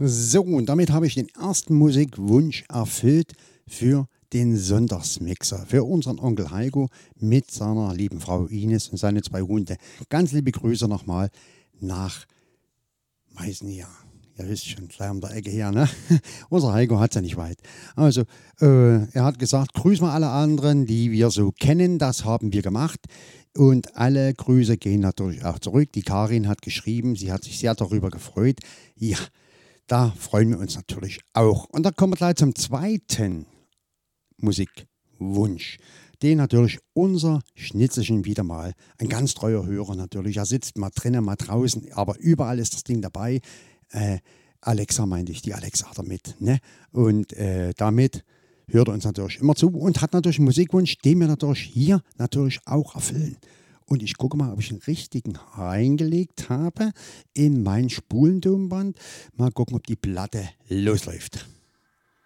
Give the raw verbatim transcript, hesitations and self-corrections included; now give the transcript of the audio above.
So, und damit habe ich den ersten Musikwunsch erfüllt für den Sonntagsmixer, für unseren Onkel Heiko mit seiner lieben Frau Ines und seine zwei Hunde. Ganz liebe Grüße nochmal nach Meißen, ihr wisst schon, gleich um der Ecke her, ne? Unser Heiko hat es ja nicht weit. Also, äh, er hat gesagt, grüßen wir alle anderen, die wir so kennen, das haben wir gemacht. Und alle Grüße gehen natürlich auch zurück. Die Karin hat geschrieben, sie hat sich sehr darüber gefreut. Ja, da freuen wir uns natürlich auch. Und dann kommen wir gleich zum zweiten Musikwunsch, den natürlich unser Schnitzelchen wieder mal, ein ganz treuer Hörer natürlich, er sitzt mal drinnen, mal draußen, aber überall ist das Ding dabei. Äh, Alexa meinte ich, die Alexa hat er mit. Ne? Und äh, damit hört er uns natürlich immer zu und hat natürlich einen Musikwunsch, den wir natürlich hier natürlich auch erfüllen. Und ich gucke mal, ob ich einen richtigen reingelegt habe in mein Spulentonband. Mal gucken, ob die Platte losläuft.